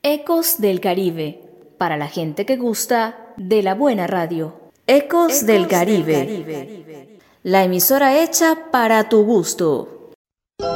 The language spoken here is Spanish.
Ecos del Caribe, para la gente que gusta de la buena radio. Ecos del Caribe, la emisora hecha para tu gusto.